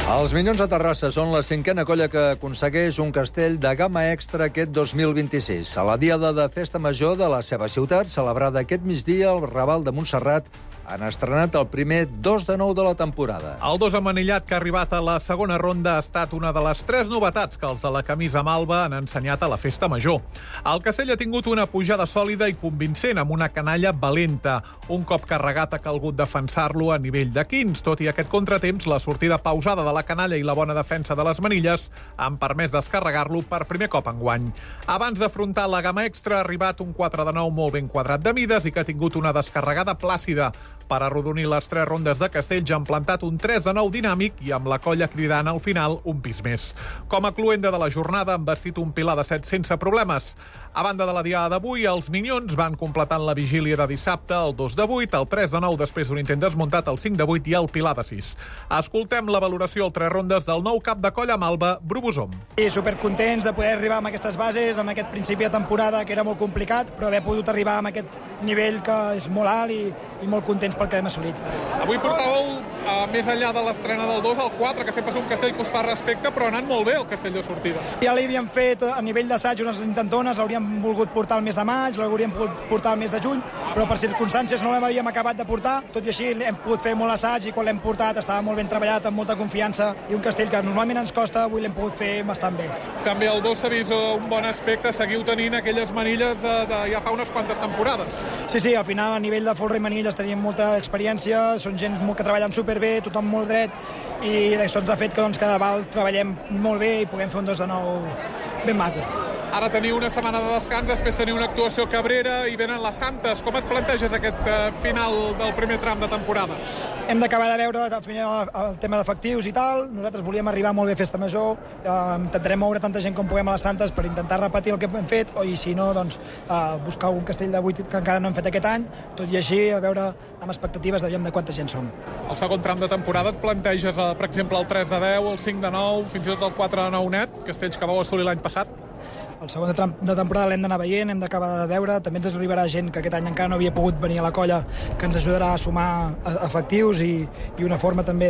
Els Minyons de Terrassa són la 5a colla que aconsegueix un castell de gamma extra aquest 2026. A la diada de Festa Major de la seva ciutat, celebrada aquest migdia, el Raval de Montserrat han estrenat el primer 2 de 9 de la temporada. El 2 amanillat que ha arribat a la segona ronda ha estat una de les 3 novetats que els de la camisa malva han ensenyat a la Festa Major. El castell ha tingut una pujada sòlida i convincent amb una canalla valenta. Un cop carregat ha calgut defensar-lo a nivell de quins. Tot i aquest contratemps, la sortida pausada de la canalla i la bona defensa de les manilles han permès descarregar-lo per primer cop enguany. Abans d'afrontar la gamma extra ha arribat un 4 de 9 molt ben quadrat de mides i que ha tingut una descarregada plàcida. Per arrodonir les 3 rondes de castells han plantat un 3 de 9 dinàmic i amb la colla cridant al final un pis més. Com a cluenda de la jornada han vestit un pilar de 7 sense problemes. A banda de la diada d'avui, els Minyons van completant la vigília de dissabte, el 2 de 8, el 3 de 9 després d'un intent desmuntat, el 5 de 8 i el pilar de 6. Escoltem la valoració al 3 rondes del nou cap de colla malva, Bru Bosom. Sí, supercontents de poder arribar amb aquestes bases, amb aquest principi de temporada que era molt complicat, però haver pogut arribar amb aquest nivell que és molt alt i molt contents pel que hem assolit. Avui portàveu, més enllà de l'estrena del 2, el 4, que sempre és un castell que us fa respecte, però ha anat molt bé el castell de sortida. Ja l'havíem fet a nivell d'assaig unes intentones, l'hauríem volgut portar el mes de maig, l'hauríem pogut portar el mes de juny, però per circumstàncies no l'havíem acabat de portar. Tot i així hem pogut fer molt assaig i quan l'hem portat estava molt ben treballat, amb molta confiança, i un castell que normalment ens costa, avui l'hem pogut fer bastant bé. També el 2 s'ha vist un bon aspecte, seguiu tenint aquelles manilles de ja fa unes quantes temporades. Sí, al final a nivell de folre i manilles tenim molta experiència, són gent que treballen superbé, tothom molt dret, i això ens ha fet que cada val treballem molt bé i puguem fer un 2 de 9 ben maco. Ara teniu una setmana de descans, després teniu una actuació a Cabrera i venen les Santes. Com et planteges aquest final del primer tram de temporada? Hem d'acabar de veure el tema d'efectius i tal. Nosaltres volíem arribar molt bé a Festa Major. Intentarem moure tanta gent com puguem a les Santes per intentar repetir el que hem fet, i si no, buscar algun castell de 8 que encara no hem fet aquest any. Tot i així, a veure amb expectatives de quanta gent som. El segon tram de temporada et planteges, per exemple, el 3 de 10, el 5 de 9, fins i tot el 4 de 9 net, castells que vau assolir l'any passat? El segon tram de temporada l'hem d'anar veient, hem d'acabar de veure. També ens arribarà gent que aquest any encara no havia pogut venir a la colla, que ens ajudarà a sumar efectius i una forma també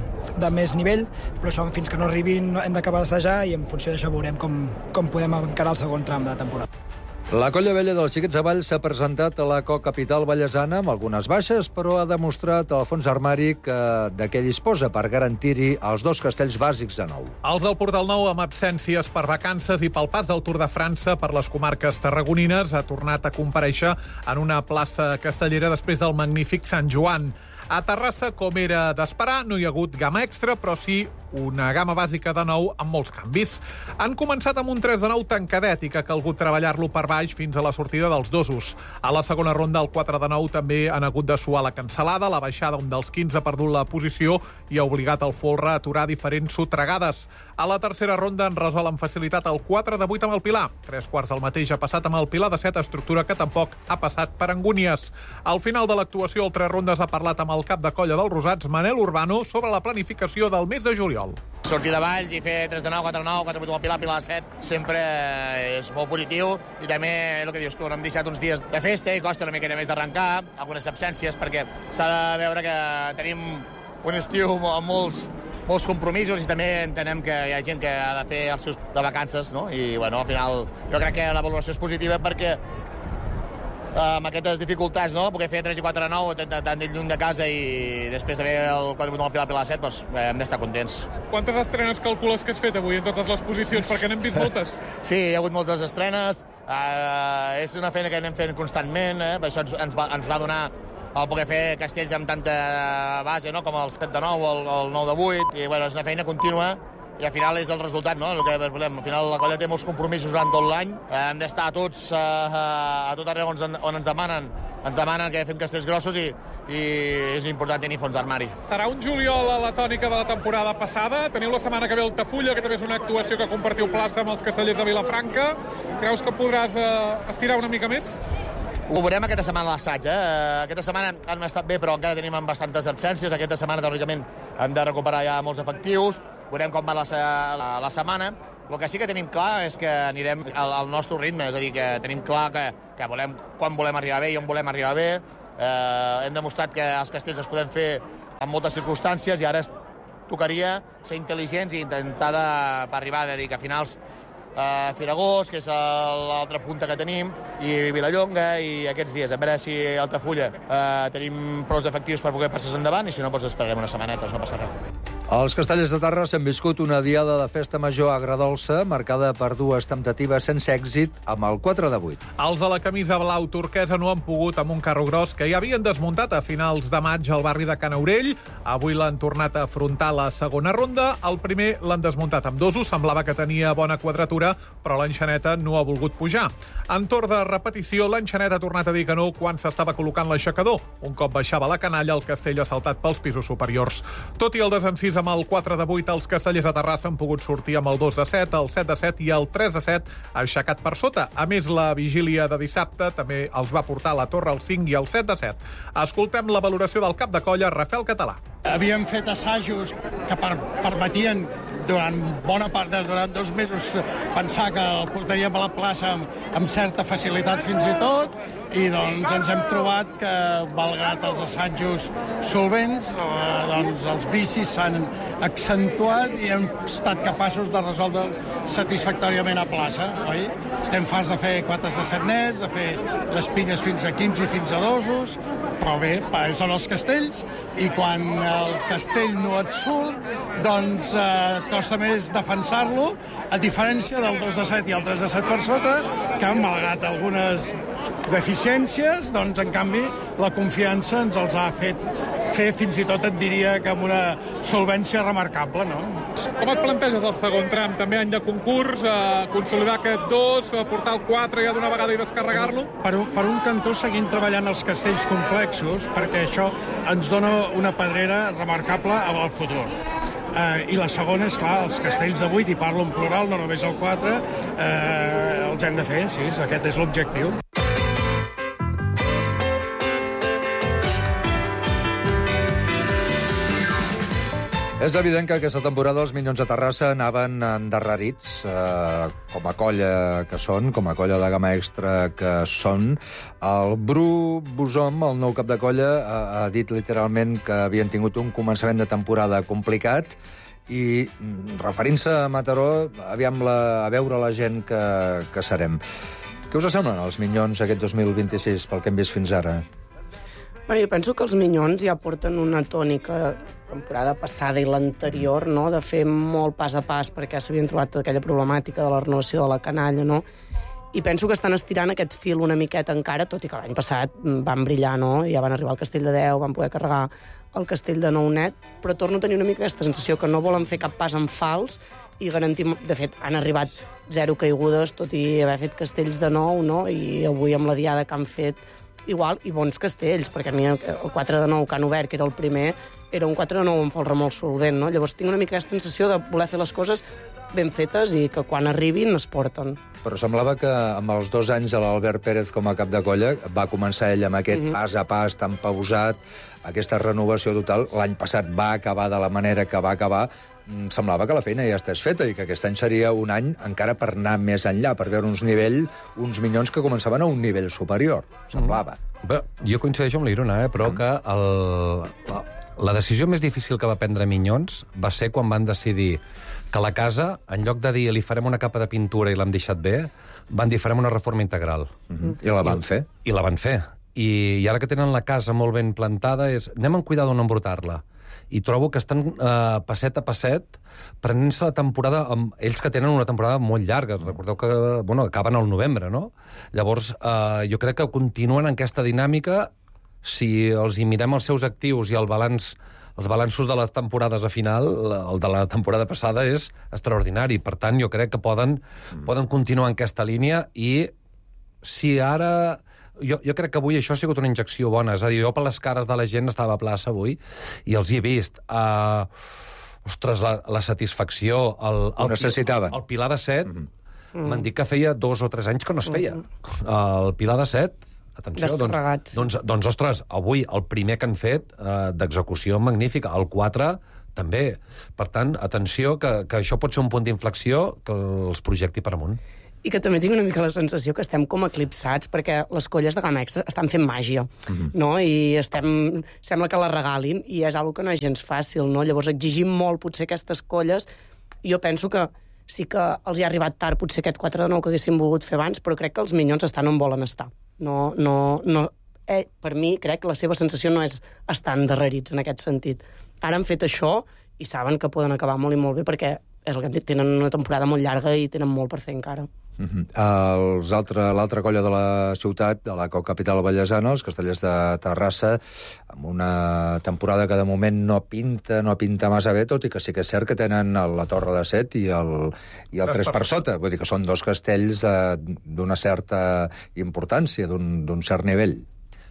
de més nivell, però això fins que no arribin hem d'acabar d'assajar i en funció d'això veurem com podem encarar el segon tram de temporada. La colla vella dels Xiquets Avall s'ha presentat a la cocapital vallesana amb algunes baixes, però ha demostrat al fons armari de què disposa per garantir-hi els 2 castells bàsics de nou. Els del Portal Nou, amb absències per vacances i pel pas del Tour de França per les comarques tarragonines, ha tornat a comparèixer en una plaça castellera després del magnífic Sant Joan. A Terrassa, com era d'esperar, no hi ha hagut gamma extra, però sí una gamma bàsica de 9 amb molts canvis. Han començat amb un 3 de 9 tancadet i que ha calgut treballar-lo per baix fins a la sortida dels dosos. A la segona ronda, el 4 de 9 també han hagut de suar la cancel·lada. La baixada, un dels 15 ha perdut la posició i ha obligat el folre a aturar diferents sotregades. A la tercera ronda han resolt amb facilitat el 4 de 8 amb el Pilar. 3/4 el mateix ha passat amb el Pilar de 7, estructura que tampoc ha passat per angúnies. Al final de l'actuació, el 3 rondes ha parlat amb el cap de colla dels Rosats, Manel Urbano, sobre la planificació del mes de juliol. Sortir de Valls i fer 3 de 9, 4 de 9, 4 de 8 amb el Pilar, Pilar de 7, sempre és molt positiu, i també el que dius tu, hem deixat uns dies de festa i costa una mica més d'arrencar, algunes absències, perquè s'ha de veure que tenim un estiu amb molts compromisos i també entenem que hi ha gent que ha de fer els seus de vacances, no? I al final jo crec que la valoració és positiva perquè amb aquestes dificultats, no? Poder fer 3 i 4 de 9 tan lluny de casa i després també el 4 de 8 amb el Pilar 7, doncs hem d'estar contents. Quantes estrenes calcules que has fet avui en totes les posicions? Perquè n'hem vist moltes. Sí, hi ha hagut moltes estrenes. És una feina que anem fent constantment, per això ens va donar el poder fer castells amb tanta base, no? Com el 7 de 9 o el 9 de 8, i és una feina contínua i al final és el resultat, no? El que volem. Al final la colla té molts compromisos durant tot l'any, hem d'estar tots a tot arreu on ens demanen que fem castells grossos i és important tenir fons d'armari. Serà un juliol a la tònica de la temporada passada, teniu la setmana que ve el Tafulla, que també és una actuació que compartiu plaça amb els castellers de Vilafranca. Creus que podràs estirar una mica més? Ho veurem aquesta setmana a l'assaig. Aquesta setmana hem estat bé, però encara tenim bastantes absències. Aquesta setmana, teòricament, hem de recuperar ja molts efectius. Veurem com va la setmana. El que sí que tenim clar és que anirem al nostre ritme, és a dir, que tenim clar que volem, quan volem arribar bé i on volem arribar bé. Hem demostrat que els castells es poden fer en moltes circumstàncies i ara tocaria ser intel·ligents i intentar arribar a dir que a finals Firagós, que és l'altra punta que tenim, i Vilallonga, i aquests dies, a veure si a Altafulla tenim prou efectius per poder passar endavant, i si no, doncs esperarem unes setmanetes, no passa res. Els Castellers de Terrassa han viscut una diada de festa major agredolça, marcada per 2 temptatives sense èxit, amb el 4 de 8. Els de la camisa blau turquesa no han pogut amb un carro gros que ja havien desmuntat a finals de maig al barri de Canaurell. Avui l'han tornat a afrontar la segona ronda. El primer l'han desmuntat amb dosos, semblava que tenia bona quadratura, però l'enxaneta no ha volgut pujar. En torn de repetició, l'enxaneta ha tornat a dir que no quan s'estava col·locant l'aixecador. Un cop baixava la canalla, el castell ha saltat pels pisos superiors. Tot i el desencís amb el 4 de 8, els castellers de Terrassa han pogut sortir amb el 2 de 7, el 7 de 7 i el 3 de 7 aixecat per sota. A més, la vigília de dissabte també els va portar a la torre el 5 i el 7 de 7. Escoltem la valoració del cap de colla, Rafael Català. Havíem fet assajos que permetien durant bona part durant 2 mesos pensar que el portaríem a la plaça amb certa facilitat fins i tot, i doncs ens hem trobat que, malgrat els assajos solvents, doncs els vicis s'han accentuat i hem estat capaços de resoldre satisfactòriament a plaça, oi? Estem farts de fer 4 de 7 nets, de fer les pinyes fins a 15 i fins a dosos, però bé, són els castells, i quan el castell no et surt, doncs costa més defensar-lo, a diferència del 2 de 7 i el 3 de 7 per sota, que malgrat algunes deficiències, doncs en canvi la confiança ens els ha fet fer, fins i tot et diria que amb una solvència remarcable, no? Com et planteges el segon tram? També any de concurs, consolidar aquest 2, portar el 4 ja d'una vegada i descarregar-lo? Per un cantó seguint treballant els castells complexos, perquè això ens dona una pedrera remarcable amb el futur. I la segona és, clar, els castells de 8, i parlo en plural, no només el 4, els hem de fer, sí, aquest és l'objectiu. És evident que aquesta temporada els Minyons de Terrassa anaven endarrerits, com a colla que són, com a colla de gamma extra que són. El Bru Busom, el nou cap de colla, ha dit literalment que havien tingut un començament de temporada complicat i, referint-se a Mataró, aviam a veure la gent que serem. Què us semblen els Minyons aquest 2026, pel que hem vist fins ara? Jo penso que els Minyons ja porten una tònica temporada passada i l'anterior, no?, de fer molt pas a pas, perquè s'havien trobat tota aquella problemàtica de la renovació de la canalla, no? I penso que estan estirant aquest fil una miqueta encara, tot i que l'any passat van brillar, no? Ja van arribar al Castell de 10, van poder carregar el Castell de 9 net, però torno a tenir una mica aquesta sensació que no volen fer cap pas en fals i garantir... De fet, han arribat 0 caigudes, tot i haver fet castells de 9, no? I avui amb la diada que han fet igual, i bons castells, perquè a mi el 4 de 9 que han obert, que era el primer, era un 4 de 9 amb folre molt solvent, no? Llavors tinc una mica aquesta sensació de voler fer les coses ben fetes i que quan arribin es porten. Però semblava que amb els 2 anys de l'Albert Pérez com a cap de colla va començar ell amb aquest pas a pas tan pausat, aquesta renovació total. L'any passat va acabar de la manera que va acabar. Semblava que la feina ja estàs feta i que aquest any seria un any encara per anar més enllà, per veure uns Minyons que començaven a un nivell superior, semblava. Bé, jo coincideixo amb l'Irona, però que la decisió més difícil que va prendre Minyons va ser quan van decidir que la casa, en lloc de dir li farem una capa de pintura i l'hem deixat bé, van dir farem una reforma integral. I la van fer. I la van fer. I ara que tenen la casa molt ben plantada, anem amb cuidado no embrutar-la. I trobo que estan passet a passet prenent-se la temporada, ells que tenen una temporada molt llarga, recordeu que acaben al novembre, no? Llavors, jo crec que continuen en aquesta dinàmica. Si els hi mirem els seus actius i els balanços de les temporades a final, el de la temporada passada és extraordinari. Per tant, jo crec que poden continuar en aquesta línia i si ara... Jo crec que avui això ha sigut una injecció bona. És a dir, jo per les cares de la gent estava a plaça avui i els hi he vist. Ostres, la satisfacció... Ho necessitaven. El Pilar de 7, m'han dit que feia 2 o 3 anys que no es feia. El Pilar de 7, atenció, doncs, ostres, avui el primer que han fet d'execució magnífica. El 4 també. Per tant, atenció, que això pot ser un punt d'inflexió que els projecti per amunt. I que també tinc una mica la sensació que estem com eclipsats perquè les colles de gamma extra estan fent màgia, no? I sembla que la regalin i és una que no és gens fàcil, no? Llavors exigim molt potser aquestes colles. Jo penso que sí que els hi ha arribat tard potser aquest 4 de 9 que haguéssim volgut fer abans, però crec que els Minyons estan on volen estar. Per mi crec que la seva sensació no és estar endarrerits en aquest sentit. Ara han fet això i saben que poden acabar molt i molt bé perquè és el que hem dit, tenen una temporada molt llarga i tenen molt per fer encara. L'altra colla de la ciutat, de la capital vallesana, els Castellers de Terrassa, amb una temporada que de moment no pinta massa bé, tot i que sí que és cert que tenen la Torre de Set i el 3 per sota. Vull dir que són dos castells d'una certa importància, d'un cert nivell.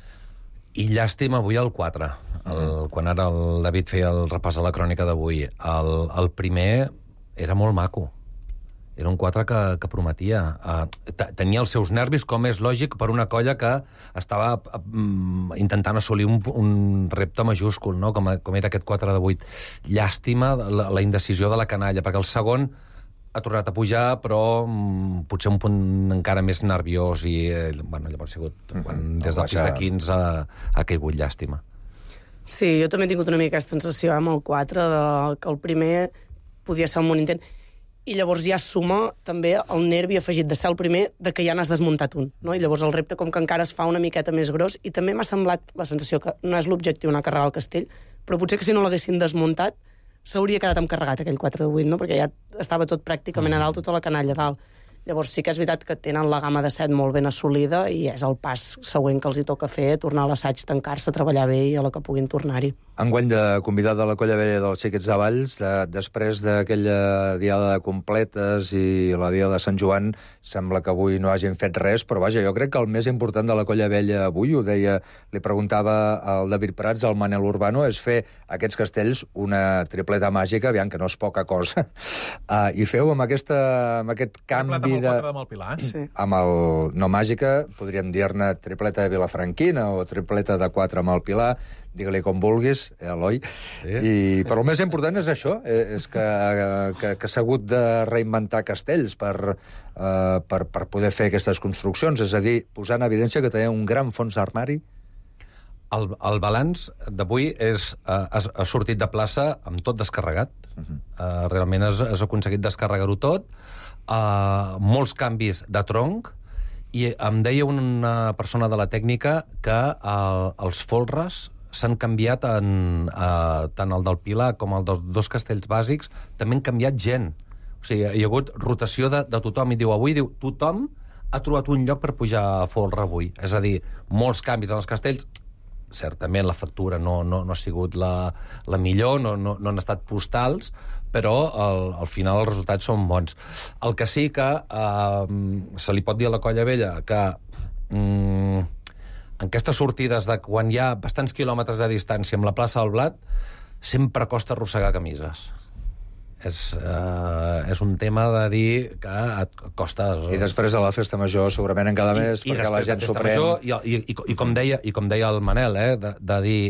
I llàstima avui el 4. Quan ara el David feia el repàs a la crònica d'avui, el primer era molt maco. Era un 4 que prometia. Tenia els seus nervis, com és lògic, per una colla que estava intentant assolir un repte majúscul, no? Com era aquest 4 de 8. Llàstima la indecisió de la canalla, perquè el segon ha tornat a pujar, però potser un punt encara més nerviós i llavors ha sigut des del pis de 15 ha caigut, llàstima. Sí, jo també he tingut una mica aquesta sensació amb el 4, que el primer podia ser un bon intent. I llavors ja suma també el nervi afegit de ser el primer de que ja n'has desmuntat un, no? I llavors el repte com que encara es fa una miqueta més gros i també m'ha semblat la sensació que no és l'objectiu anar a carregar el castell, però potser que si no l'haguessin desmuntat s'hauria quedat encarregat aquell 4 de 8, no? Perquè ja estava tot pràcticament a dalt, tota la canalla a dalt. Llavors sí que és veritat que tenen la gamma de 7 molt ben assolida i és el pas següent que els hi toca fer, tornar a l'assaig, tancar-se, treballar bé i a la que puguin tornar-hi. Enguany de convidat de la Colla Vella dels Xiquets de Valls, després d'aquella diada de completes i la diada de Sant Joan, sembla que avui no hagin fet res, però vaja, jo crec que el més important de la Colla Vella avui, ho deia, li preguntava al David Prats, al Manel Urbano, és fer aquests castells una tripleta màgica, aviam que no és poca cosa, i feu amb aquest canvi de... Amb el Pilar, sí. Amb el... No màgica, podríem dir-ne tripleta de Vilafranquina o tripleta de 4 amb el Pilar, digue-li com vulguis, Eloi. Sí. Però el més important és això, és que s'ha hagut de reinventar castells per poder fer aquestes construccions, és a dir, posar en evidència que tenia un gran fons d'armari. El balanç d'avui ha sortit de plaça amb tot descarregat. Realment has aconseguit descarregar-ho tot. Molts canvis de tronc, i em deia una persona de la tècnica que els folres s'han canviat, tant el del Pilar com el dels dos castells bàsics, també han canviat gent. O sigui, hi ha hagut rotació de tothom, i avui tothom ha trobat un lloc per pujar a folre avui. És a dir, molts canvis en els castells. Certament la factura no ha sigut la millor, no han estat postals, però al final els resultats són bons. El que sí que se li pot dir a la Colla Vella que en aquestes sortides de quan hi ha bastants quilòmetres de distància amb la plaça del Blat sempre costa arrossegar camises. És un tema de dir que et costa... I després de la festa major segurament encara més, perquè la gent s'ho pren... I com deia el Manel, de dir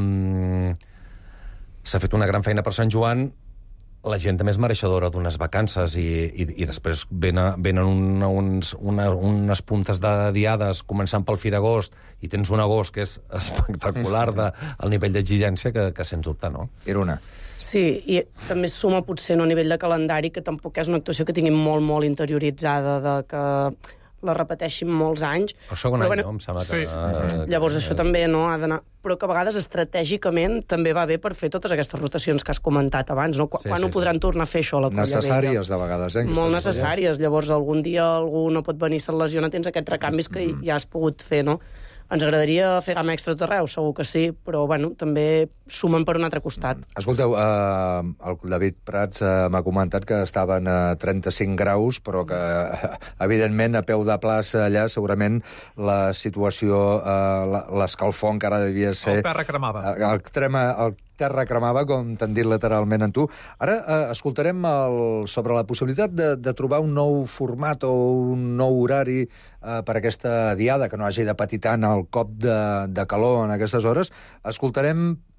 s'ha fet una gran feina per Sant Joan, la gent també és mereixedora d'unes vacances i després venen unes puntes de diades començant pel Fira Agost i tens un agost que és espectacular el nivell d'exigència que sens dubte, no? Iruna. Sí, i també suma potser a nivell de calendari que tampoc és una actuació que tingui molt interioritzada, de que la repeteixin molts anys. El segon any, no? Em sembla que... Sí. Llavors això també no ha d'anar... Però que a vegades estratègicament també va bé per fer totes aquestes rotacions que has comentat abans, no? Quan ho podran tornar a fer això a la Colla Vella? Necessàries, de vegades, Molt necessàries. Llavors, algun dia algú no pot venir, se't lesiona, tens aquests recanvis que ja has pogut fer, no? Ens agradaria fer gamma extra tot arreu, segur que sí, però bueno, també sumen per un altre costat. Escolteu, el David Prats m'ha comentat que estaven a 35 graus, però que, evidentment, a peu de plaça allà, segurament la situació, l'escalfor encara devia ser... El terra cremava. El terra cremava, com t'han dit literalment en tu. Ara escoltarem sobre la possibilitat de trobar un nou format o un nou horari per aquesta diada, que no hagi de patir tant el cop de calor en aquestes hores. Escoltarem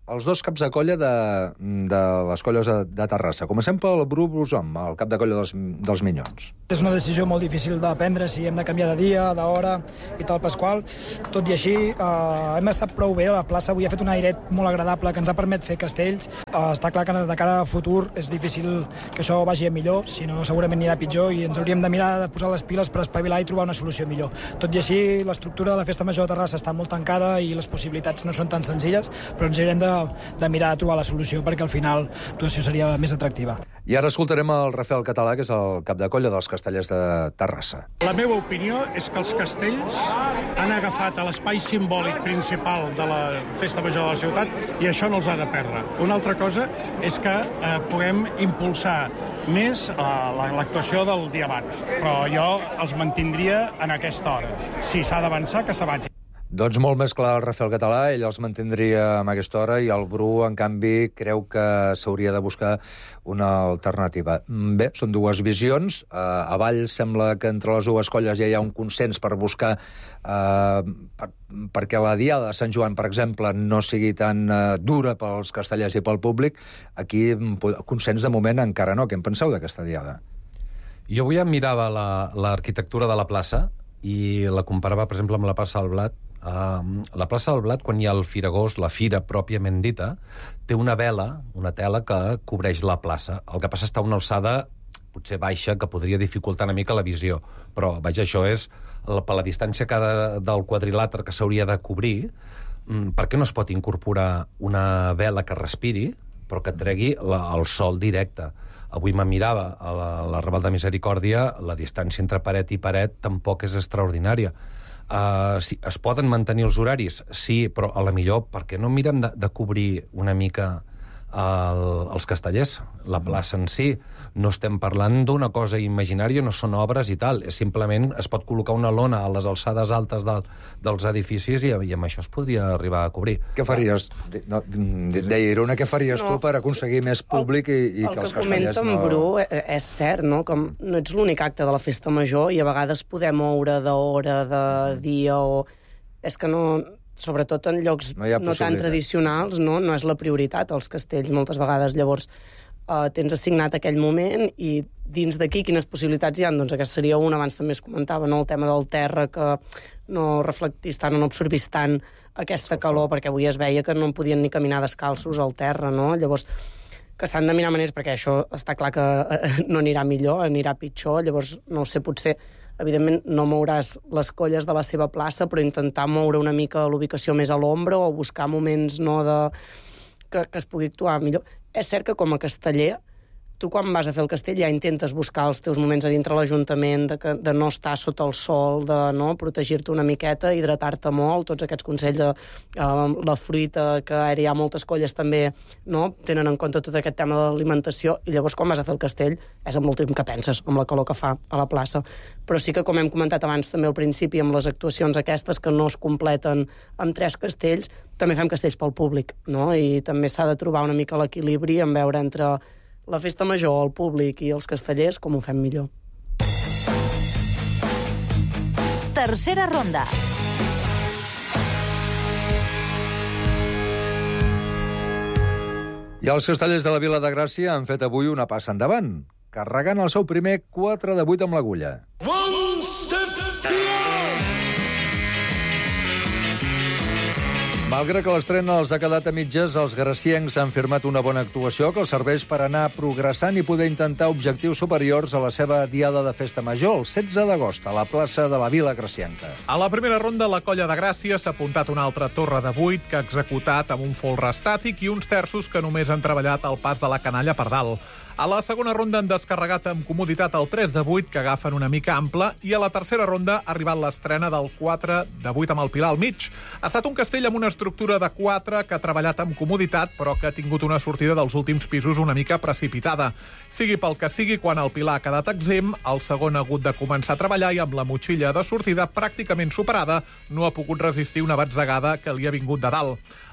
els dos caps de colla de les colles de Terrassa. Comencem pel Bru Brusom, el cap de colla dels Minyons. És una decisió molt difícil de prendre, si hem de canviar de dia, d'hora i tal, Pasqual. Tot i així, hem estat prou bé a la plaça. Avui ha fet un airet molt agradable que ens ha permet fer castells. Està clar que de cara a futur és difícil que això vagi millor, si no segurament anirà pitjor i ens hauríem de mirar de posar les piles per espavilar i trobar una solució millor. Tot i així, l'estructura de la Festa Major de Terrassa està molt tancada i les possibilitats no són tan senzilles, però ens haurem de mirar de trobar la solució perquè al final l'actuació seria més atractiva. I ara escoltarem el Rafael Català, que és el cap de colla dels Castellers de Terrassa. La meva opinió és que els castells han agafat l'espai simbòlic principal de la Festa Major de la ciutat i això no els ha de perdre. Una altra cosa és que puguem impulsar més l'actuació del dia abans, però jo els mantindria en aquesta hora. Si s'ha d'avançar, que s'avanci. Doncs molt més clar el Rafael Català, ell els mantindria a aquesta hora i el Bru, en canvi, creu que s'hauria de buscar una alternativa. Bé, són dues visions. A Valls sembla que entre les dues colles ja hi ha un consens per buscar perquè la diada de Sant Joan, per exemple, no sigui tan dura pels castellers i pel públic. Aquí, consens de moment encara no. Què en penseu d'aquesta diada? Jo avui mirava l'arquitectura de la plaça i la comparava, per exemple, amb la plaça del Blat. La plaça del Blat, quan hi ha el Firagós, la fira pròpiament dita, té una vela, una tela que cobreix la plaça. El que passa està a una alçada potser baixa, que podria dificultar una mica la visió. Però, vaja, això és per la distància del quadrilàter que s'hauria de cobrir. Per què no es pot incorporar una vela que respiri, però que et tregui el sol directe? Avui me mirava a la Raval de Misericòrdia, la distància entre paret i paret tampoc és extraordinària. Sí, es poden mantenir els horaris? Sí, però a la millor, per què no mirem de cobrir una mica els castellers, la plaça en si? No estem parlant d'una cosa imaginària, no són obres i tal, simplement es pot col·locar una lona a les alçades altes dels edificis i amb això es podria arribar a cobrir. Què faries? Deia Irona, què faries tu per aconseguir més públic i que els castellers no... El que comenta en Bru és cert, no? Com no ets l'únic acte de la Festa Major i a vegades podem moure d'hora, de dia o... És que no... Sobretot en llocs no tan tradicionals, no és la prioritat, els castells, moltes vegades. Llavors, tens assignat aquell moment i dins d'aquí quines possibilitats hi ha? Doncs aquesta seria una, abans també es comentava, no? El tema del terra, que no reflectís tant o no absorbís tant aquesta calor, perquè avui es veia que no podien ni caminar descalços al terra, no? Llavors, que s'han de mirar maneres, perquè això està clar que no anirà millor, anirà pitjor, llavors, no ho sé, potser... Evidentment, no mouràs les colles de la seva plaça, però intentar moure una mica l'ubicació més a l'ombra o buscar moments que es pugui actuar millor. És cert que com a casteller, tu quan vas a fer el castell ja intentes buscar els teus moments a dintre l'Ajuntament, de no estar sota el sol, de no protegir-te una miqueta, hidratar-te molt, tots aquests consells de la fruita, que ara hi ha moltes colles també, no? Tenen en compte tot aquest tema de l'alimentació, i llavors quan vas a fer el castell és amb l'últim que penses, amb la calor que fa a la plaça. Però sí que, com hem comentat abans també al principi, amb les actuacions aquestes que no es completen amb 3 castells, també fem castells pel públic, no? I també s'ha de trobar una mica l'equilibri en veure entre la Festa Major, el públic i els castellers, com ho fem millor. Tercera ronda. I els castellers de la Vila de Gràcia han fet avui una passa endavant, carregant el seu primer 4 de 8 amb l'agulla. Malgrat que l'estrena els ha quedat a mitges, els graciencs han firmat una bona actuació que els serveix per anar progressant i poder intentar objectius superiors a la seva diada de Festa Major, el 16 d'agost, a la plaça de la Vila Gracienca. A la primera ronda, la colla de Gràcia s'ha apuntat una altra torre de 8 que ha executat amb un folre estàtic i uns terços que només han treballat el pas de la canalla per dalt. A la segona ronda han descarregat amb comoditat el 3 de 8, que agafen una mica ample, i a la tercera ronda ha arribat l'estrena del 4 de 8 amb el pilar al mig. Ha estat un castell amb una estructura de 4 que ha treballat amb comoditat, però que ha tingut una sortida dels últims pisos una mica precipitada. Sigui pel que sigui, quan el pilar ha quedat exempt, el segon ha hagut de començar a treballar i amb la motxilla de sortida pràcticament superada no ha pogut resistir una batzegada que li ha vingut de dalt.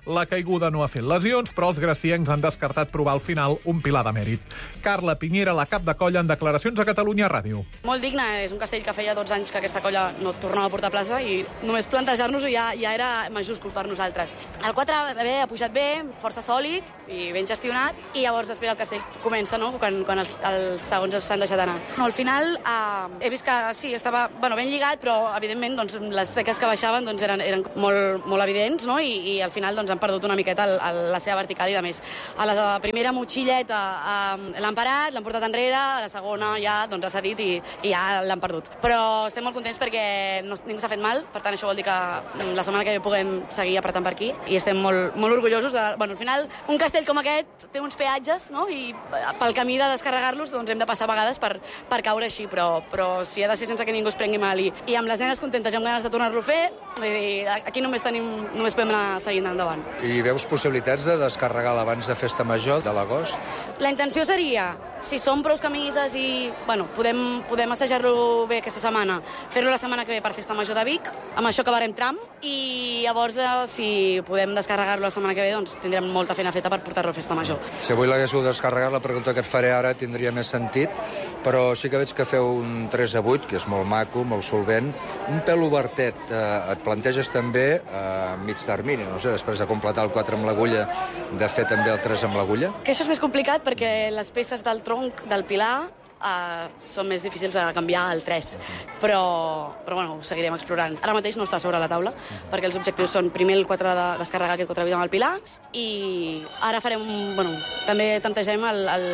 La caiguda no ha fet lesions, però els graciencs han descartat provar al final un pilar de mèrit. Carla Piñera, la cap de colla, en declaracions a Catalunya Ràdio. Molt digne, és un castell que feia 12 anys que aquesta colla no tornava a portar plaça i només plantejar-nos-ho ja era majúscul per nosaltres. El 4 ha pujat bé, força sòlid i ben gestionat, i llavors després el castell comença, no?, quan els segons s'han deixat anar. No, al final he vist que sí, estava ben lligat, però evidentment doncs, les seques que baixaven doncs, eren molt evidents, no?, i al final doncs, han perdut una miqueta la seva vertical i de més. A la primera motxilleta l'han parat, l'han portat enrere, a la segona ja doncs, ha cedit i ja l'han perdut. Però estem molt contents perquè ningú s'ha fet mal, per tant això vol dir que la setmana que ve puguem seguir apretant per aquí i estem molt orgullosos. Al final, un castell com aquest té uns peatges, no?, i pel camí de descarregar-los doncs, hem de passar a vegades per caure així, però si ha de ser sense que ningú es prengui mal i amb les nenes contentes i amb ganes de tornar-lo a fer, aquí només podem anar seguint endavant. I veus possibilitats de descarregar l'abans de Festa Major de l'agost? La intenció seria, si som prou camises i podem assajar-lo bé aquesta setmana, fer-lo la setmana que ve per Festa Major de Vic, amb això acabarem tram, i llavors si podem descarregar-lo la setmana que ve, doncs tindrem molta feina feta per portar-lo a Festa Major. Si avui l'haguéssiu descarregat, la pregunta que et faré ara tindria més sentit, però sí que veig que feu un 3-8, que és molt maco, molt solvent, un pèl obertet. Et planteges també a mig termini, no sé, després de completar el 4 amb l'agulla, de fer també el 3 amb l'agulla? Que això és més complicat perquè les peces del tronc del pilar són més difícils de canviar al 3, però bueno, ho seguirem explorant. Ara mateix no està sobre la taula, perquè els objectius són primer el 4 de descarregar aquest 4 amb el pilar, i ara farem, també tantegem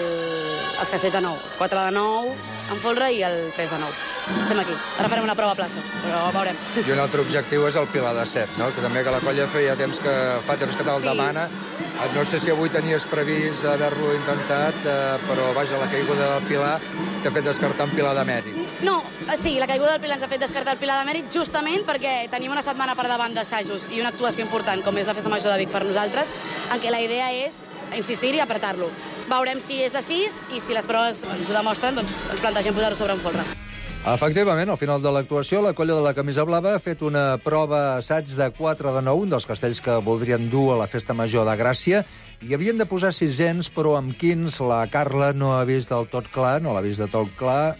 els castells de 9, el 4 de 9 amb folre i el 3 de 9. Estem aquí. Ara farem una prova a plaça, però veurem. I un altre objectiu és el pilar de 7, no?, que també que la colla fa temps que te'l demana. No sé si avui tenies previst haver-lo intentat, però vaja, la caiguda del pilar t'ha fet descartar un pilar de mèrit. No, sí, la caiguda del pilar ens ha fet descartar el pilar de mèrit justament perquè tenim una setmana per davant d'assajos i una actuació important, com és la Festa Major de Vic per nosaltres, en què la idea és insistir i apretar-lo. Veurem si és de 6 i si les proves ens ho demostren, doncs ens plantegem posar-ho sobre un folre. Efectivament, al final de l'actuació, la colla de la camisa blava ha fet una prova assaig de 4 de 9, un dels castells que voldrien dur a la Festa Major de Gràcia, i havien de posar 600, però amb quins la Carla no ha vist del tot clar, no l'ha vist de tot clar,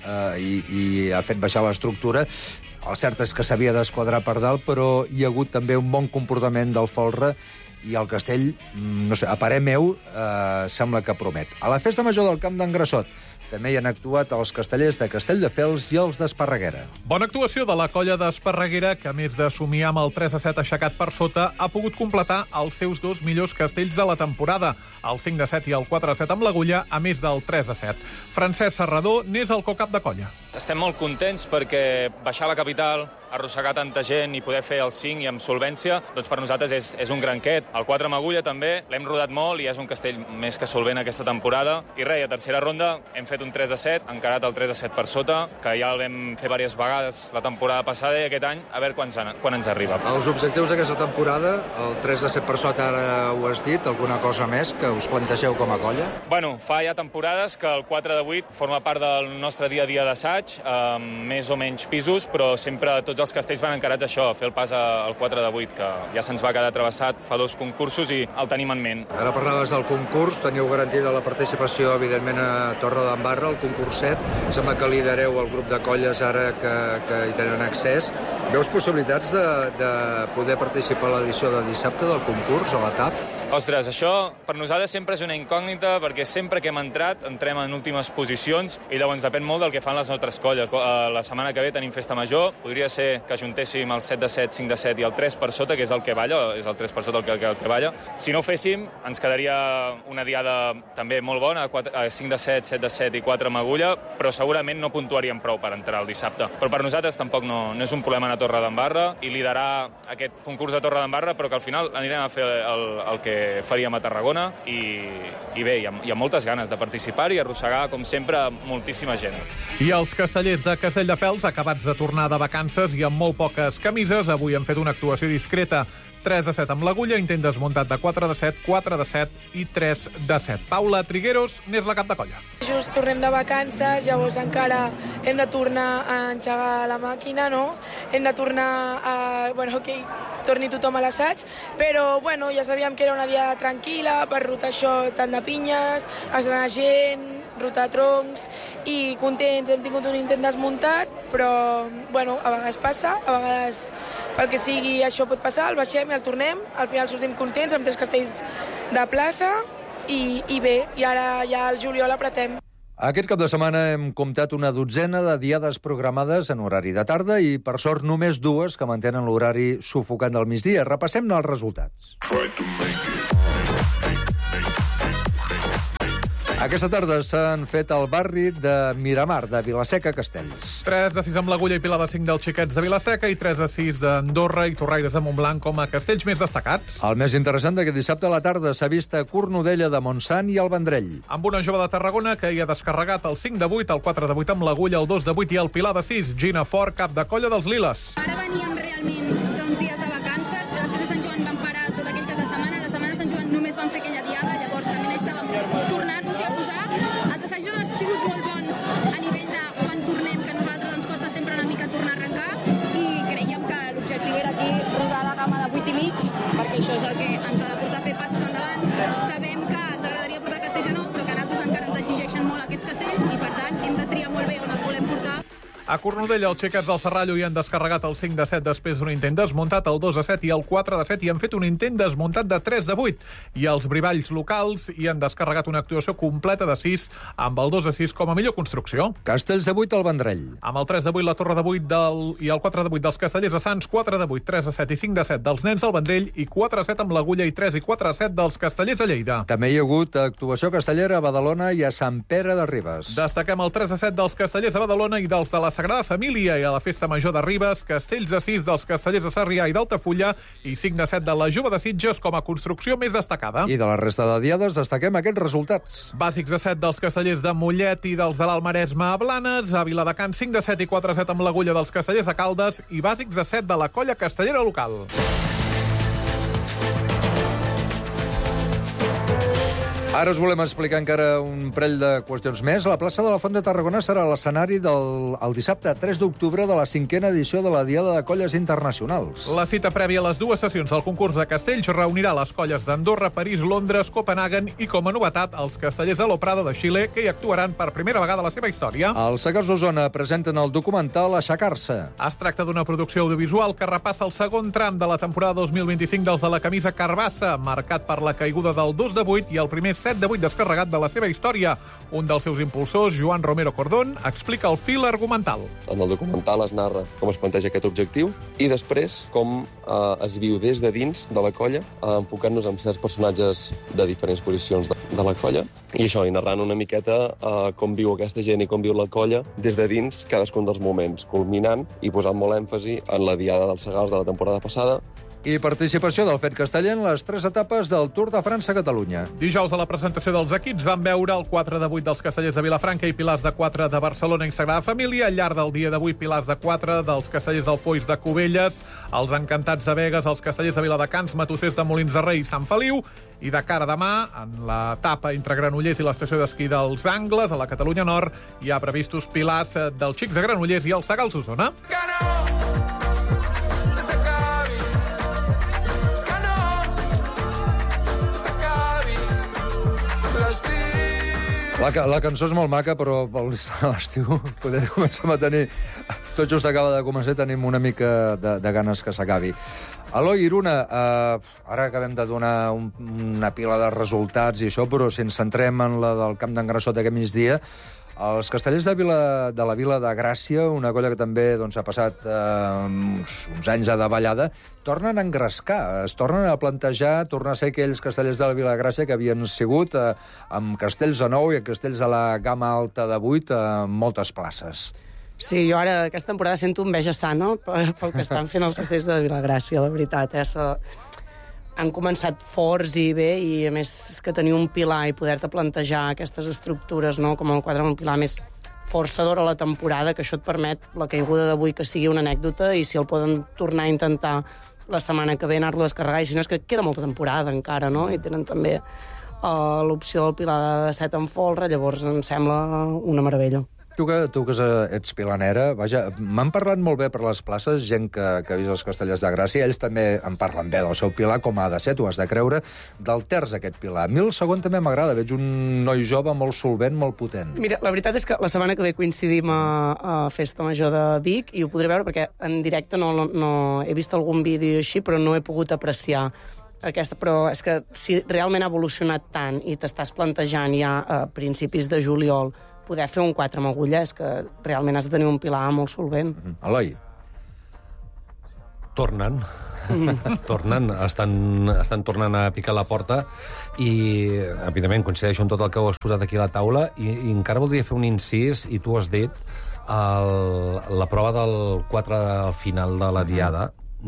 i ha fet baixar l'estructura. El cert és que s'havia d'esquadrar per dalt, però hi ha hagut també un bon comportament del folre, i el castell, no sé, a parer meu, sembla que promet. A la Festa Major del Camp d'en Grassot també hi han actuat els castellers de Castelldefels i els d'Esparreguera. Bona actuació de la colla d'Esparreguera, que a més de somiar amb el 3-7 aixecat per sota, ha pogut completar els seus 2 millors castells de la temporada, el 5-7 i el 4-7 amb l'agulla, a més del 3-7. Francesc Serrador n'és el co-cap de colla. Estem molt contents perquè baixar a la capital, arrossegar tanta gent i poder fer el 5 i amb solvència, doncs per nosaltres és un gran quet. El 4 amb agulla també, l'hem rodat molt i és un castell més que solvent aquesta temporada. I res, a tercera ronda hem fet un 3-7, encarat el 3-7 per sota, que ja el vam fer diverses vegades la temporada passada i aquest any, a veure quan ens arriba. Els objectius d'aquesta temporada, el 3-7 per sota, ara ho has dit, alguna cosa més que us plantegeu com a colla? Bueno, fa ja temporades que el 4-8 forma part del nostre dia a dia d'assaig, més o menys pisos, però sempre tots els castells van encarats a això, fer el pas al 4-8, que ja se'ns va quedar travessat fa 2 concursos i el tenim en ment. Ara parlaves del concurs, teniu garantida la participació, evidentment, a Torredembarra, el concurs 7. Sembla que lidereu el grup de colles ara que hi tenen accés. Veus possibilitats de poder participar a l'edició de dissabte del concurs, a la TAP? Ostres, això per nosaltres sempre és una incògnita perquè sempre que hem entrat entrem en últimes posicions i llavors depèn molt del que fan les nostres colles. La setmana que ve tenim Festa Major, podria ser que juntéssim el 7-7, 5-7 i el 3 per sota, que és el que balla, és el 3 per sota el que balla. Si no ho féssim, ens quedaria una diada també molt bona, 5-7, 7-7 i 4 amb agulla, però segurament no puntuaríem prou per entrar el dissabte. Però per nosaltres tampoc no és un problema anar a Torredembarra i liderar aquest concurs de Torredembarra, però que al final anirem a fer el que faríem a Tarragona i bé, hi ha moltes ganes de participar i arrossegar, com sempre, moltíssima gent. I els castellers de Castelldefels, acabats de tornar de vacances i amb molt poques camises, avui han fet una actuació discreta. 3-7 amb l'agulla, intent desmuntat de 4-7, 4-7 i 3-7. Paula Trigueros n'és la cap de colla. just tornem de vacances, llavors encara hem de tornar a engegar la màquina, no? Hem de tornar que torni tothom a l'assaig, però ja sabíem que era una dia tranquil·la per rotar això tant de pinyes, estrenar gent, rotar troncs, i contents, hem tingut un intent desmuntat, però a vegades passa, a vegades pel que sigui això pot passar, el baixem i el tornem, al final sortim contents amb 3 castells de plaça i bé, i ara ja al juliol apretem. Aquest cap de setmana hem comptat una dotzena de diades programades en horari de tarda i, per sort, només 2 que mantenen l'horari sufocant del migdia. Repassem-ne els resultats. Aquesta tarda s'han fet al barri de Miramar, de Vilaseca, Castells. 3 de 6 amb l'Agulla i Pilar de 5 dels Xiquets de Vilaseca i 3 de 6 d'Andorra i Torraires de Montblanc com a castells més destacats. El més interessant d'aquest dissabte a la tarda s'ha vist a Cornudella de Montsant i al Vendrell. Amb una jove de Tarragona que hi ha descarregat el 5 de 8, el 4 de 8 amb l'Agulla, el 2 de 8 i el Pilar de 6. Gina Fort, cap de colla dels Liles. Ara veníem realment d'uns dies de vacances, però després de Sant Joan vam parar tot aquell cap de setmana. La setmana de Sant Joan només vam fer aquella diada, llavors també necessitàvem tornar-nos a posar. Els assajos han sigut molt bons a nivell de quan tornem, que a nosaltres ens costa sempre una mica tornar a arrencar, i creiem que l'objectiu era aquí rodar la gamma de 8 i mig, perquè això és el que ens ha de portar a fer passos endavant. Sabem que ens agradaria portar castells a nou, però que a nosaltres encara ens exigeixen molt aquests castells i, per tant, hem de triar molt bé on els volem portar. A Cornudella, els Xiquets del Serrallo hi han descarregat el 5 de 7 després d'un intent desmuntat, el 2 de 7 i el 4 de 7, i han fet un intent desmuntat de 3 de 8. I els brivalls locals hi han descarregat una actuació completa de 6, amb el 2 de 6 com a millor construcció. Castells de 8 al Vendrell. Amb el 3 de 8, la Torre de 8 i el 4 de 8 dels Castellers de Sants, 4 de 8, 3 de 7 i 5 de 7 dels Nens del Vendrell i 4 de 7 amb l'Agulla i 3 i 4 de 7 dels Castellers de Lleida. També hi ha hagut actuació castellera a Badalona i a Sant Pere de Ribes. Destaquem el 3 de 7 dels Castellers de Badalona i dels de la Sagrada Família, i a la Festa Major de Ribes, castells de 6 dels Castellers de Sarrià i d'Altafulla i 5 de 7 de la Jove de Sitges com a construcció més destacada. I de la resta de diades destaquem aquests resultats. Bàsics de 7 dels Castellers de Mollet i dels de l'Alt Maresme a Blanes, a Viladecans 5 de 7 i 4 de 7 amb l'Agulla dels Castellers de Caldes i bàsics de 7 de la colla castellera local. Ara us volem explicar encara un parell de qüestions més. La plaça de la Font de Tarragona serà l'escenari el dissabte 3 d'octubre de la 5a edició de la Diada de Colles Internacionals. La cita prèvia a les 2 sessions del concurs de castells reunirà les colles d'Andorra, París, Londres, Copenhagen i, com a novetat, els castellers de l'Oprado de Xile, que hi actuaran per primera vegada a la seva història. Els Segars d'Osona presenten el documental Aixecar-se. Es tracta d'una producció audiovisual que repassa el segon tram de la temporada 2025 dels de la camisa Carbassa, marcat per la caiguda del 2 de 8 i el primer 7 de 8 descarregat de la seva història. Un dels seus impulsors, Joan Romero Cordón, explica el fil argumental. En el documental es narra com es planteja aquest objectiu i després com es viu des de dins de la colla, enfocant-nos en certs personatges de diferents posicions de la colla i això, i narrant una miqueta com viu aquesta gent i com viu la colla des de dins cadascun dels moments, culminant i posant molt èmfasi en la Diada dels Segals de la temporada passada. I participació del Fet Casteller en les 3 etapes del Tour de França a Catalunya. Dijous, a la presentació dels equips, van veure el 4 de 8 dels Castellers de Vilafranca i Pilars de 4 de Barcelona i Sagrada Família. Al llarg del dia d'avui, Pilars de 4 dels Castellers del Foix de Cubelles, els Encantats de Begues, els Castellers de Viladecans, Matossers de Molins de Rei i Sant Feliu. I de cara a demà, en l'etapa entre Granollers i l'estació d'esquí dels Angles, a la Catalunya Nord, hi ha previstos Pilars dels Xics de Granollers i els Segals d'Osona. La cançó és molt maca, però a l'estiu comencem a tenir... Tot just acaba de començar i tenim una mica de ganes que s'acabi. Eloi, Iruna, ara acabem de donar una pila de resultats i això, però si ens centrem en la del Camp d'en Grassot aquest migdia, els Castellers de la Vila de Gràcia, una colla que també ha passat uns anys a davallada, tornen a engrescar, es tornen a plantejar, tornar a ser aquells Castellers de la Vila de Gràcia que havien sigut amb castells de 9 i castells de la gamma alta de 8 a moltes places. Sí, jo ara aquesta temporada sento enveja sana pel que estan fent els Castellers de la Vila de Gràcia, la veritat. Han començat forts i bé, i a més que tenir un pilar i poder-te plantejar aquestes estructures, no? Com el quadre amb un pilar més forçador a la temporada, que això et permet la caiguda d'avui que sigui una anècdota, i si el poden tornar a intentar la setmana que ve anar-lo a descarregar, i si no és que queda molta temporada encara, no? I tenen també l'opció del pilar de 7 en folre, llavors em sembla una meravella. Tu que ets pilanera, vaja, m'han parlat molt bé per les places, gent que ha vist els Castellers de Gràcia, ells també en parlen bé del seu pilar, com ha de ser, tu has de creure, del terç aquest pilar. A mi el segon també m'agrada, veig un noi jove molt solvent, molt potent. Mira, la veritat és que la setmana que ve coincidim a Festa Major de Vic i ho podré veure perquè en directe no he vist algun vídeo així, però no he pogut apreciar però és que si realment ha evolucionat tant i t'estàs plantejant ja a principis de juliol poder fer un 4 amb agulla, és que realment has de tenir un pilar molt solvent. Eloi? Tornen, estan tornant a picar la porta i, evidentment, coincideixo amb tot el que heu exposat aquí a la taula i encara voldria fer un incís, i tu has dit, la prova del 4 al final de la diada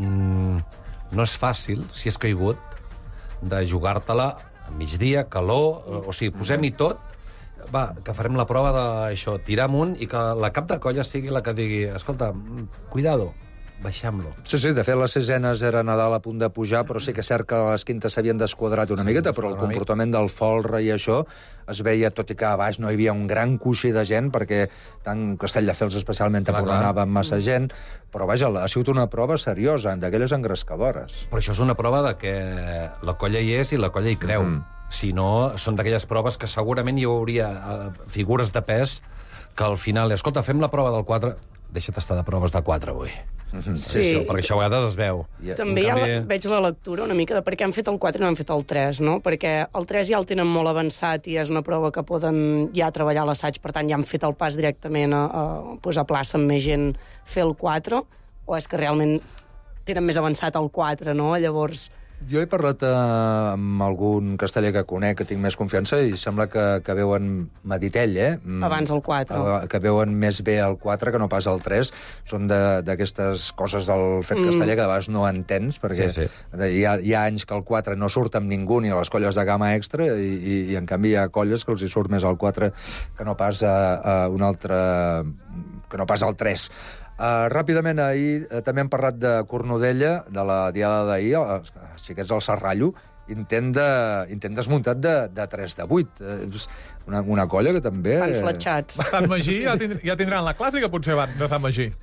no és fàcil, si és caigut, de jugar-te-la a migdia, calor, o sigui, posem-hi tot, va, que farem la prova d'això, tirar amunt i que la cap de colla sigui la que digui escolta, cuidado, baixem-lo. Sí, de fet, les sisenes eren a dalt a punt de pujar, però sí que és cert que les quintes s'havien desquadrat una miqueta, però el comportament del folre i això es veia, tot i que a baix no hi havia un gran coixí de gent, perquè tant Castelldefels especialment tampoc anava amb massa gent, però vaja, ha sigut una prova seriosa, d'aquelles engrescadores. Però això és una prova de que la colla hi és i la colla hi creu. Si no, són d'aquelles proves que segurament hi hauria figures de pes que al final, escolta, fem la prova del 4, deixa't estar de proves de 4 avui. Sí. Perquè això a vegades es veu. També veig la lectura una mica de per què han fet el 4 i no han fet el 3, no? Perquè el 3 ja el tenen molt avançat i és una prova que poden ja treballar l'assaig, per tant ja han fet el pas directament a plaça amb més gent fer el 4, o és que realment tenen més avançat el 4, no? Llavors... Jo he parlat amb algun casteller que conec, que tinc més confiança, i sembla que veuen, m'ha dit ell, abans el 4. Que veuen més bé el 4 que no pas el 3. Són d'aquestes coses del fet casteller que de vegades no entens, perquè hi ha anys que el 4 no surt amb ningú ni a les colles de gamma extra, i en canvi hi ha colles que els hi surt més el 4 que no pas a un altre... que no pas al 3. Ràpidament, ahir també hem parlat de Cornudella, de la diada d'ahir, els xiquets del Serrallo, intent desmuntat de 3 de 8. És una colla que també... Van fletxats. Sant Magí ja tindran la clàssica, potser, de Sant Magí.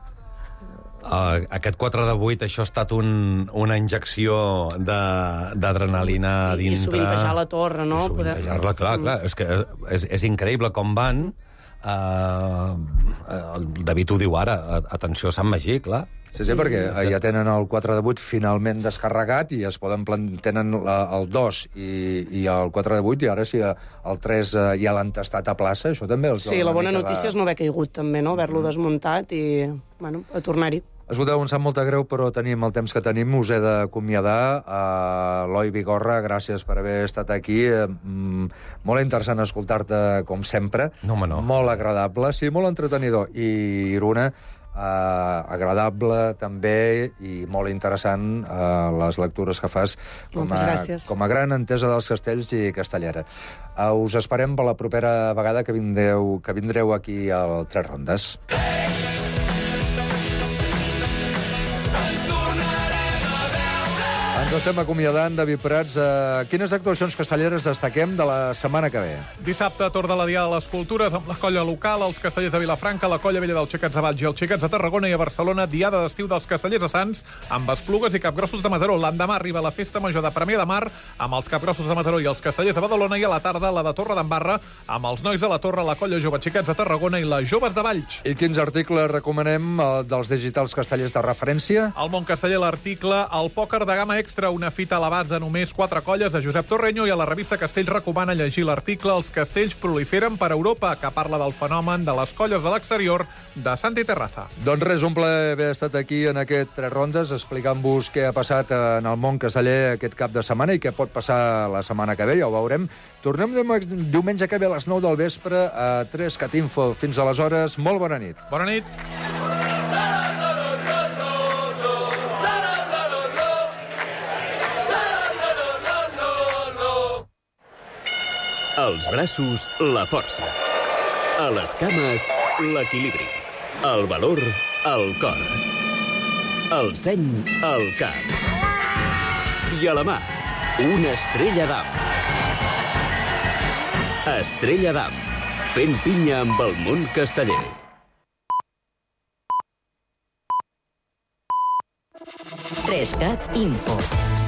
Aquest 4 de 8, això ha estat una injecció d'adrenalina dintre... I sovintejar la torre, no? I sovintejar-la, clar. És que és increïble com van... el David ho diu ara, atenció a Sant Magí, clar. Sí, perquè ja tenen el 4 de 8 finalment descarregat i tenen el 2 i el 4 de 8, i ara si el 3 ja l'han tastat a plaça, això també... Sí, la bona notícia és no haver caigut, també, no? Haver-lo desmuntat i, bueno, a tornar-hi. Escolteu, em sap molt de greu, però tenim el temps que tenim. Us he d'acomiadar. Eloi Bigorra, gràcies per haver estat aquí. Molt interessant escoltar-te, com sempre. No, home, no. Molt agradable, sí, molt entretenidor. I Iruna, agradable també i molt interessant les lectures que fas com a gran entesa dels castells i castellera. Us esperem per la propera vegada que vindreu aquí al Tres Rondes. Ens estem acomiadant, David Prats. Quines actuacions castelleres destaquem de la setmana que ve? Dissabte, torn de la Diada de les Cultures, amb la colla local, els castellers de Vilafranca, la colla vella dels Xiquets de Valls i els Xiquets de Tarragona, i a Barcelona, Diada d'estiu dels castellers a Sants, amb Esplugues i Capgrossos de Mataró. L'endemà arriba la Festa Major de Premià de Mar, amb els Capgrossos de Mataró i els castellers de Badalona, i a la tarda la de Torre d'Embarra, amb els nois de la Torre, la colla jove Xiquets de Tarragona i les joves de Valls. I quins articles recomanem dels digitals castellers de referència? Al Món Casteller, l'article El pòquer de gamma extra, una fita a l'abast de només 4 colles, de Josep Torreño, i a la revista Castells recomana llegir l'article Els castells proliferen per Europa, que parla del fenomen de les colles de l'exterior de Santi Terraza. Doncs res, un plaer haver estat aquí en aquest Tres Rondes, explicant-vos què ha passat en el món casteller aquest cap de setmana i què pot passar la setmana que ve, ja ho veurem. Tornem diumenge que ve a les 9 del vespre a 3CAT Info. Fins aleshores, molt bona nit. Bona nit. Als braços, la força. A les cames, l'equilibri. El valor, el cor. El seny, el cap. I a la mà, una estrella d'am. Estrella d'Am, fent pinya amb el món casteller. Trescat Info.